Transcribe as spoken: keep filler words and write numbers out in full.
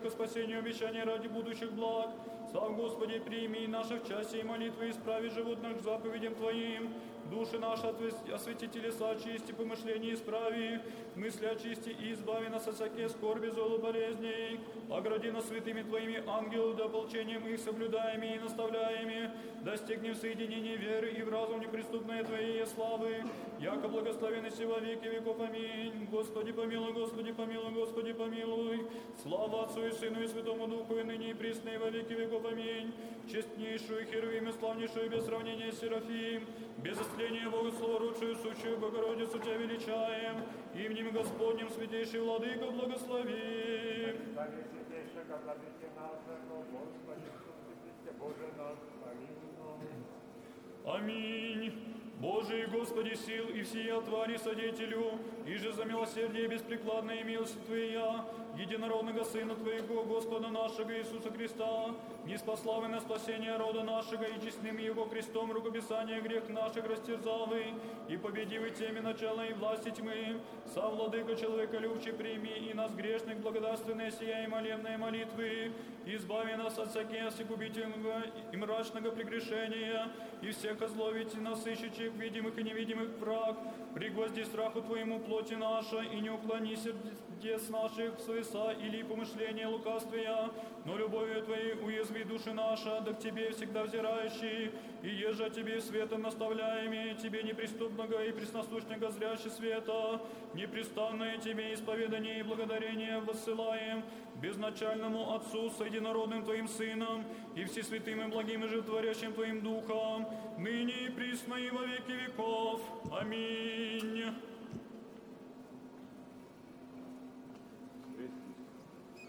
ко спасению обещания ради будущих благ. Сам, Господи, прими наше в часе и молитвы, исправи животных к заповедям Твоим. Души наши освети телеса, очисти, помышления исправи, мысли очисти и избави нас от всякие скорби, зло, болезней. Огради нас святыми Твоими ангелов, да ополчением их соблюдаеми и наставляеми, достигнем соединения веры и в разум неприступной Твоей славы, яко благословенный си во веки веков. Аминь. Господи помилуй, Господи помилуй, Господи помилуй. Слава Отцу и Сыну и Святому Духу, и ныне и присно и во веки веков. Аминь. Честнейшую Херувим и славнейшую без сравнения Серафим, без истления Богословородшую, сущую Богородицу Тебя величаем, именем Господним святейший Владыка благослови. Аминь. Божий, Господи, сил и всея твари содетелю, и же за милосердие беспрекладное милость Твоя, единородного Сына Твоего, Господа нашего Иисуса Христа, неспославы на спасение рода нашего, и честным Его крестом рукописание грех наших растерзавы, и победивы теми начала и власти тьмы, сам Владыка человеколюбче прими, и нас грешных благодарственные сия и молебные молитвы, избави нас от всякого губительного и мрачного прегрешения, и всех озловить нас ищущих видимых и невидимых враг, пригвозди страху Твоему плоти наша, и не уклони сердец наших в совеса или помышления лукавствия, но любовью Твоей уязви души наша, да к Тебе всегда взирающий, и еже Тебе светом наставляемый, Тебе неприступного и пресносущного зрящий света, непрестанное Тебе исповедание и благодарение воссылаем безначальному Отцу с единородным Твоим Сыном и всесвятым и благим и животворящим Твоим Духом, ныне и присно и во веки веков. Аминь.